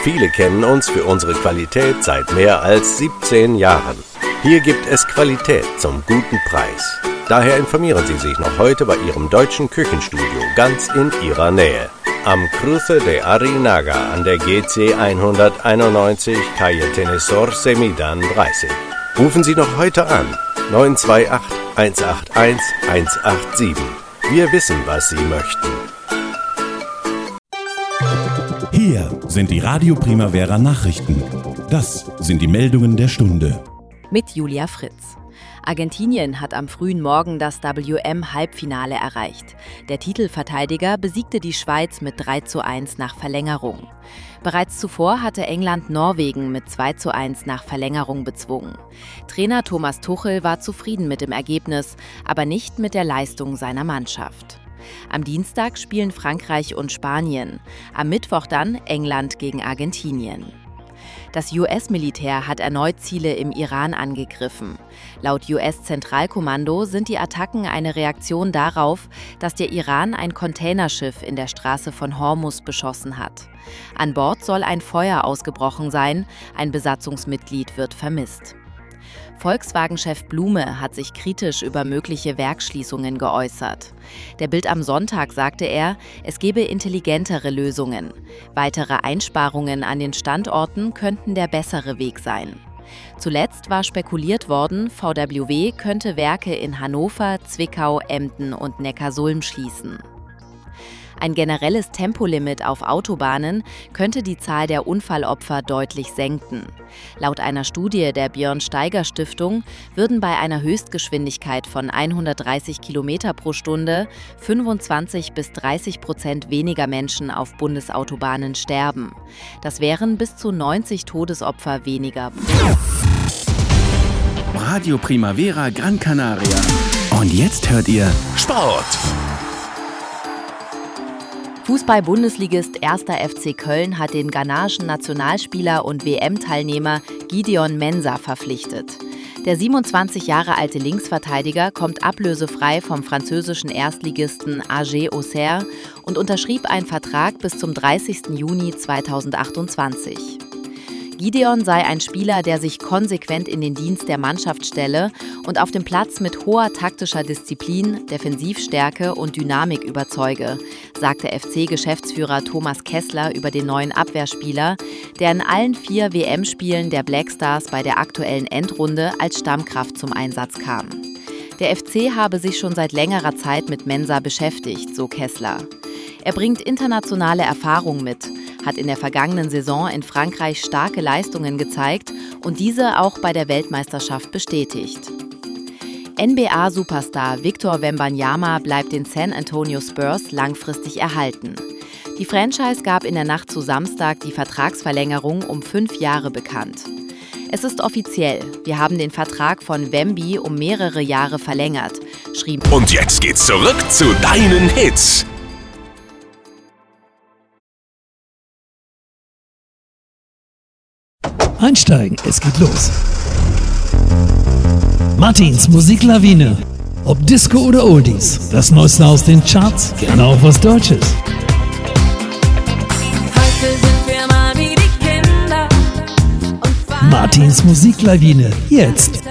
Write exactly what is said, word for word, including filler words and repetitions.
Viele kennen uns für unsere Qualität seit mehr als siebzehn Jahren. Hier gibt es Qualität zum guten Preis. Daher informieren Sie sich noch heute bei Ihrem deutschen Küchenstudio ganz in Ihrer Nähe. Am Cruce de Arinaga an der G C hunderteinundneunzig, Calle Tenesor Semidan dreißig. Rufen Sie noch heute an. neun zwei acht, eins acht eins, eins acht sieben. Wir wissen, was Sie möchten. Hier sind die Radio Primavera Nachrichten. Das sind die Meldungen der Stunde. Mit Julia Fritz. Argentinien hat am frühen Morgen das W M-Halbfinale erreicht. Der Titelverteidiger besiegte die Schweiz mit drei zu eins nach Verlängerung. Bereits zuvor hatte England Norwegen mit zwei zu eins nach Verlängerung bezwungen. Trainer Thomas Tuchel war zufrieden mit dem Ergebnis, aber nicht mit der Leistung seiner Mannschaft. Am Dienstag spielen Frankreich und Spanien, am Mittwoch dann England gegen Argentinien. Das U S-Militär hat erneut Ziele im Iran angegriffen. Laut U S-Zentralkommando sind die Attacken eine Reaktion darauf, dass der Iran ein Containerschiff in der Straße von Hormuz beschossen hat. An Bord soll ein Feuer ausgebrochen sein, ein Besatzungsmitglied wird vermisst. Volkswagen-Chef Blume hat sich kritisch über mögliche Werksschließungen geäußert. Der Bild am Sonntag sagte er, es gebe intelligentere Lösungen. Weitere Einsparungen an den Standorten könnten der bessere Weg sein. Zuletzt war spekuliert worden, V W W könnte Werke in Hannover, Zwickau, Emden und Neckarsulm schließen. Ein generelles Tempolimit auf Autobahnen könnte die Zahl der Unfallopfer deutlich senken. Laut einer Studie der Björn-Steiger-Stiftung würden bei einer Höchstgeschwindigkeit von hundertdreißig Kilometer pro Stunde fünfundzwanzig bis dreißig Prozent weniger Menschen auf Bundesautobahnen sterben. Das wären bis zu neunzig Todesopfer weniger. Radio Primavera Gran Canaria. Und jetzt hört ihr Sport. Fußball-Bundesligist erster F C Köln hat den ghanaischen Nationalspieler und W M-Teilnehmer Gideon Mensah verpflichtet. Der siebenundzwanzig Jahre alte Linksverteidiger kommt ablösefrei vom französischen Erstligisten A G Auxerre und unterschrieb einen Vertrag bis zum dreißigsten Juni zweitausendachtundzwanzig. Gideon sei ein Spieler, der sich konsequent in den Dienst der Mannschaft stelle und auf dem Platz mit hoher taktischer Disziplin, Defensivstärke und Dynamik überzeuge, sagte F C-Geschäftsführer Thomas Kessler über den neuen Abwehrspieler, der in allen vier W M-Spielen der Black Stars bei der aktuellen Endrunde als Stammkraft zum Einsatz kam. Der F C habe sich schon seit längerer Zeit mit Mensah beschäftigt, so Kessler. Er bringt internationale Erfahrung mit, hat in der vergangenen Saison in Frankreich starke Leistungen gezeigt und diese auch bei der Weltmeisterschaft bestätigt. N B A-Superstar Victor Wembanyama bleibt den San Antonio Spurs langfristig erhalten. Die Franchise gab in der Nacht zu Samstag die Vertragsverlängerung um fünf Jahre bekannt. Es ist offiziell, wir haben den Vertrag von Wemby um mehrere Jahre verlängert, schrieb. Und jetzt geht's zurück zu deinen Hits. Einsteigen, es geht los. Martins Musiklawine. Ob Disco oder Oldies, das Neueste aus den Charts, gerne auch was Deutsches. Heute sind wir mal wie die Kinder. Und Martins Musiklawine, jetzt